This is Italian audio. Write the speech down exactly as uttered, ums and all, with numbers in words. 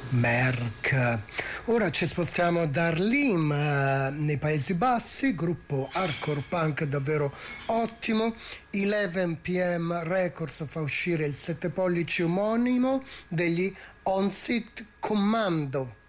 Merck. Ora ci spostiamo da Arlim, eh, nei Paesi Bassi, gruppo hardcore punk davvero ottimo. undici P M Records fa uscire il sette pollici omonimo degli On Sit Commando.